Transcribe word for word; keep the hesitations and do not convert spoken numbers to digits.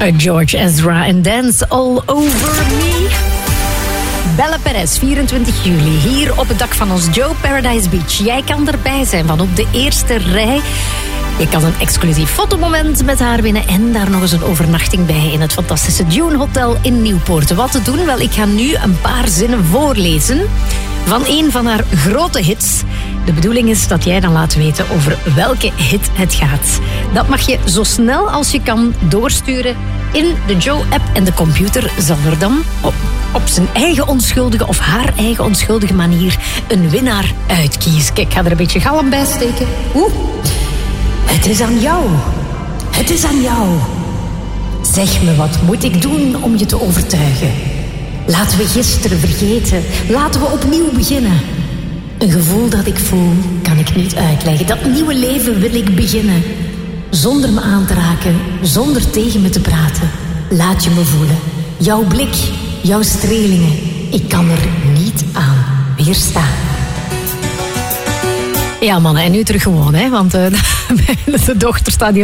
George Ezra en Dance All Over Me. Belle Perez, vierentwintig juli, hier op het dak van ons Joe Paradise Beach. Jij kan erbij zijn van op de eerste rij. Je kan een exclusief fotomoment met haar winnen en daar nog eens een overnachting bij in het fantastische Dune Hotel in Nieuwpoort. Wat te doen? Wel, ik ga nu een paar zinnen voorlezen van een van haar grote hits. De bedoeling is dat jij dan laat weten over welke hit het gaat. Dat mag je zo snel als je kan doorsturen in de Joe-app en de computer zal er dan op, op zijn eigen onschuldige of haar eigen onschuldige manier een winnaar uitkiezen. Kijk, ik ga er een beetje galm bij steken. Oeh. Het is aan jou. Het is aan jou. Zeg me, wat moet ik doen om je te overtuigen? Laten we gisteren vergeten. Laten we opnieuw beginnen. Een gevoel dat ik voel, kan ik niet uitleggen. Dat nieuwe leven wil ik beginnen. Zonder me aan te raken, zonder tegen me te praten. Laat je me voelen. Jouw blik, jouw strelingen. Ik kan er niet aan weerstaan. Ja, mannen, en nu terug gewoon, hè? Want uh, de dochter staat hier